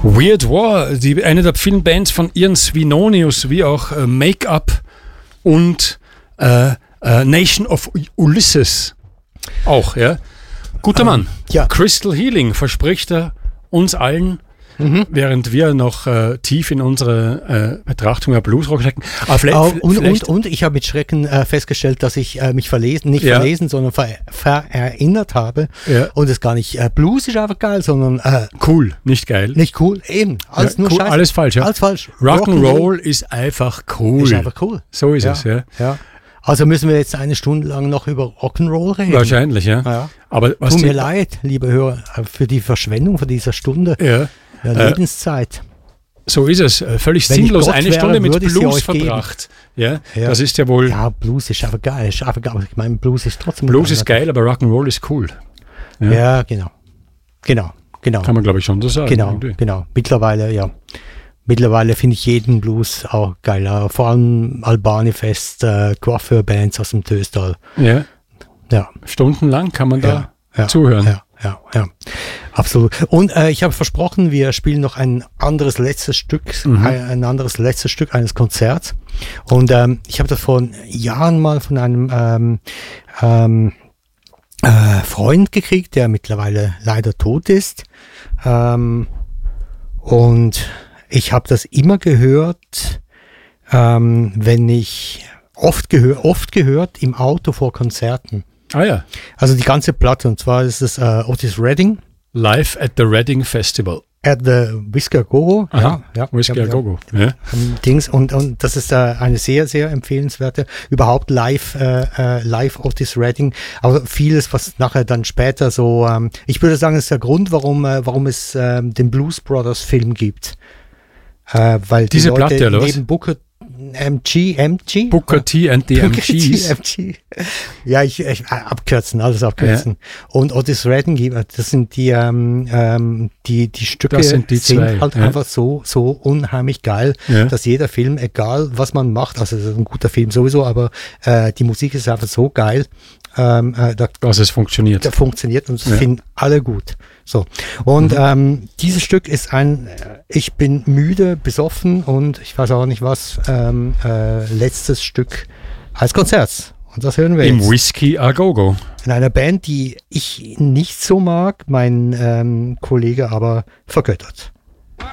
Weird War, eine der vielen Bands von Ian Svenonius, wie auch Make-up und Nation of Ulysses. Auch, ja. Guter Mann. Ja. Crystal Healing verspricht er uns allen, während wir noch tief in unsere Betrachtung der Bluesrock stecken. Und ich habe mit Schrecken festgestellt, dass ich mich verlesen, sondern verinnert habe. Ja. Und es gar nicht Blues ist einfach geil, sondern cool, nicht geil. nicht cool, eben. Alles nur cool, Scheiße. alles falsch, ja. Alles falsch. Rock'n'Roll ist einfach cool. Ist einfach cool. So ist es, ja. Ja. Also müssen wir jetzt eine Stunde lang noch über Rock'n'Roll reden. Wahrscheinlich, ja. Ja. Aber was Tut mir leid, liebe Hörer, für die Verschwendung von dieser Stunde. Ja. Lebenszeit. So ist es. Völlig Wenn ich sinnlos. Gott Eine wäre, Stunde mit würde ich sie Blues euch geben. verbracht. Ja, Ja. das ist ja wohl. Ja, Blues ist einfach geil. Ich meine, Blues ist trotzdem Blues ist geil, aber Rock'n'Roll ist cool. Ja, genau. Kann man, glaube ich, schon so sagen. Genau. Mittlerweile finde ich jeden Blues auch geil. Vor allem Albani-Fest, Coiffeur-Bands aus dem Töstal. Ja. Ja. Stundenlang kann man da zuhören. Ja, absolut. Und ich habe versprochen, wir spielen noch ein anderes letztes Stück eines Konzerts. Und ich habe das vor Jahren mal von einem Freund gekriegt, der mittlerweile leider tot ist. Und ich habe das immer gehört, wenn ich oft gehört im Auto vor Konzerten. Ah ja. Also die ganze Platte, und zwar ist es Otis Redding. Live at the Reading Festival. At the Whiskey a Go-Go. Ja, Whiskey a Go-Go. Ja. Dings, und das ist eine sehr, sehr empfehlenswerte, überhaupt live Otis Redding, aber vieles, was nachher dann später so, ich würde sagen, ist der Grund, warum es den Blues Brothers Film gibt. Weil diese die Leute Platte, oder neben Booker MG? Booker T and the MGs. Ja, ich abkürzen. Ja. Und Otis Redding, das sind die Stücke, das sind die zwei, halt einfach so unheimlich geil, dass jeder Film, egal was man macht, also das ist ein guter Film sowieso, aber die Musik ist einfach so geil, dass es funktioniert. Der funktioniert und das finden alle gut. So. Und dieses Stück ist ich bin müde, besoffen und ich weiß auch nicht was, letztes Stück als Konzert. Und das hören wir Im jetzt. Whiskey a Go-Go. In einer Band, die ich nicht so mag, mein Kollege aber vergöttert.